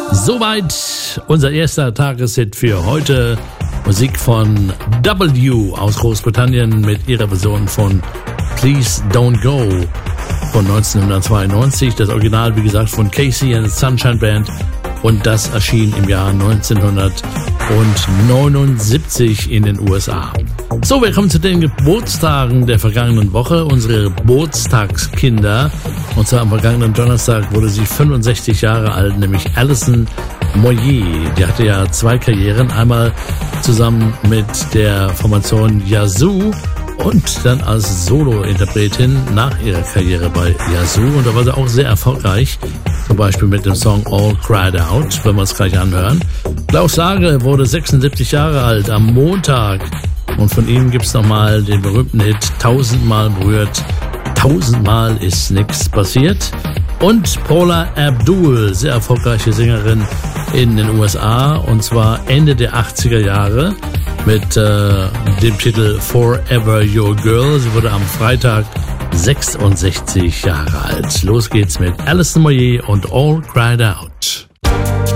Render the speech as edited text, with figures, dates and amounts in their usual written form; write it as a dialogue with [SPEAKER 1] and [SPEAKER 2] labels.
[SPEAKER 1] Soweit unser erster Tageshit für heute. Musik von W aus Großbritannien mit ihrer Version von Please Don't Go von 1992. Das Original, wie gesagt, von Casey and the Sunshine Band. Und das erschien im Jahr 1979 in den USA. So, wir kommen zu den Geburtstagen der vergangenen Woche. Unsere Geburtstagskinder. Und zwar am vergangenen Donnerstag wurde sie 65 Jahre alt, nämlich Alison Moyet. Die hatte ja zwei Karrieren. Einmal zusammen mit der Formation Yazoo und dann als Solo-Interpretin nach ihrer Karriere bei Yazoo. Und da war sie auch sehr erfolgreich. Zum Beispiel mit dem Song All Cried Out, wenn wir es gleich anhören. Klaus Lage wurde 76 Jahre alt am Montag. Und von ihm gibt's nochmal den berühmten Hit 1000-mal berührt, 1000-mal ist nichts passiert. Und Paula Abdul, sehr erfolgreiche Sängerin in den USA, und zwar Ende der 80er Jahre mit dem Titel Forever Your Girl. Sie wurde am Freitag 66 Jahre alt. Los geht's mit Alison Moyet und All Cried Out.